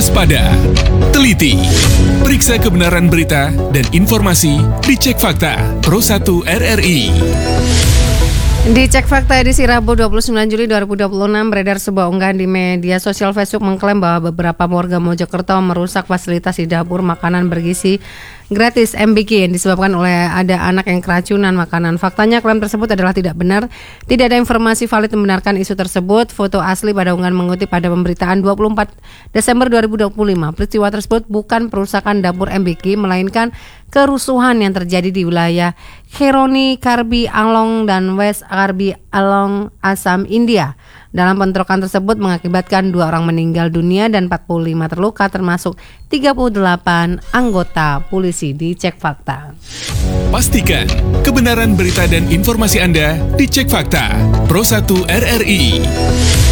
waspada, teliti, periksa kebenaran berita dan informasi di Cek Fakta Pro 1 RRI. Di Cek Fakta edisi Rabu 29 Juli 2026 beredar sebuah unggahan di media sosial Facebook mengklaim bahwa beberapa warga Mojokerto merusak fasilitas di dapur makanan bergizi gratis MBK yang disebabkan oleh ada anak yang keracunan makanan. Faktanya klaim tersebut adalah tidak benar. Tidak ada informasi valid membenarkan isu tersebut. Foto asli pada unggahan mengutip pada pemberitaan 24 Desember 2025. Peristiwa tersebut bukan perusakan dapur MBK melainkan kerusuhan yang terjadi di wilayah Kheroni, Karbi Anglong dan West Karbi Anglong, Assam, India. Dalam bentrokan tersebut mengakibatkan 2 orang meninggal dunia dan 45 terluka termasuk 38 anggota polisi di Cek Fakta. Pastikan kebenaran berita dan informasi Anda di Cek Fakta Pro 1 RRI.